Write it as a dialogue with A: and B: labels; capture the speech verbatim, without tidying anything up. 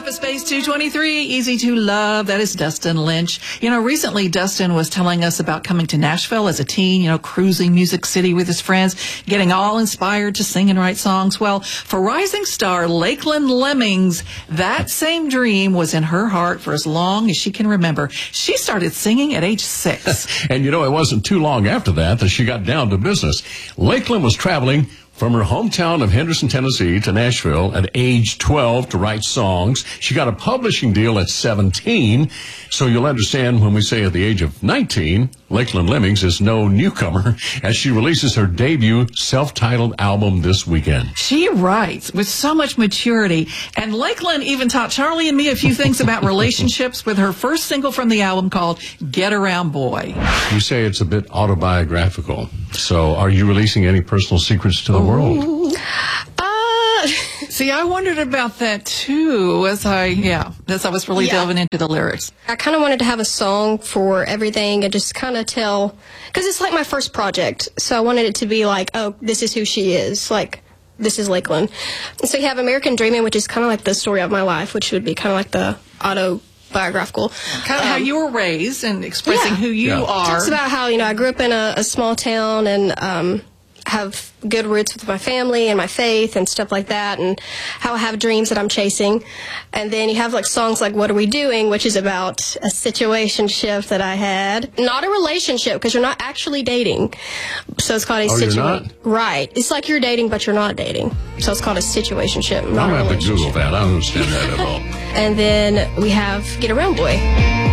A: off at Space two twenty-three, Easy to Love. That is Dustin Lynch. You know, recently Dustin was telling us about coming to Nashville as a teen, you know, cruising Music City with his friends, getting all inspired to sing and write songs. Well, for rising star Lakeland Lemmings, that same dream was in her heart for as long as she can remember. She started singing at age six.
B: And you know, it wasn't too long after that that she got down to business. Lakeland was traveling from her hometown of Henderson, Tennessee to Nashville at age twelve to write songs. She got a publishing deal at seventeen. So you'll understand when we say at the age of nineteen, Lakeland Lemmings is no newcomer as she releases her debut self-titled album this weekend.
A: She writes with so much maturity. And Lakeland even taught Charlie and me a few things about relationships with her first single from the album called Get Around Boy.
B: You say it's a bit autobiographical. So are you releasing any personal secrets to the world?
A: Uh, see, I wondered about that too as I, yeah, as I was really
C: Yeah.
A: delving into the lyrics.
C: I kind of wanted to have a song for everything and just kind of tell, because it's like my first project. So I wanted it to be like, oh, this is who she is. Like, this is Lakeland. And so you have American Dreaming, which is kind of like the story of my life, which would be kind of like the autobiographical.
A: Kind of
C: Um,
A: how you were raised and expressing
C: yeah.
A: who you
B: Yeah.
A: are.
C: Talks about how, you know, I grew up in a, a small town and um, have good roots with my family and my faith and stuff like that, and how I have dreams that I'm chasing. And then you have like songs like What Are We Doing, which is about a situationship that I had. Not a relationship, because you're not actually dating. So it's called a
B: Oh, you're
C: situation.
B: not?
C: Right. It's like you're dating, but you're not dating. So it's called a situationship, not
B: I'm
C: a
B: going to have to
C: relationship.
B: Google that. I don't understand that at all.
C: And then we have Get Around Boy.